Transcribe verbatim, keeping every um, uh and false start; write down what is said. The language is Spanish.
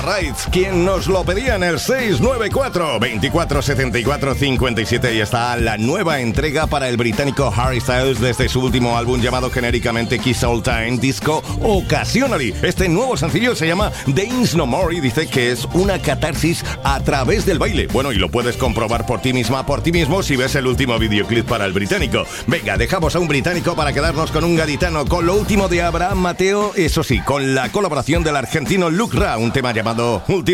Right. ¿Quién nos lo pedía en el seis nueve cuatro, veinticuatro setenta y cuatro cincuenta y siete? Y está la nueva entrega para el británico Harry Styles desde su último álbum llamado genéricamente Kiss All Time Disco Occasionally. Este nuevo sencillo se llama Dance No More y dice que es una catarsis a través del baile. Bueno, y lo puedes comprobar por ti misma, por ti mismo, si ves el último videoclip para el británico. Venga, dejamos a un británico para quedarnos con un gaditano, con lo último de Abraham Mateo, eso sí, con la colaboración del argentino Luke Ra, un tema llamado Último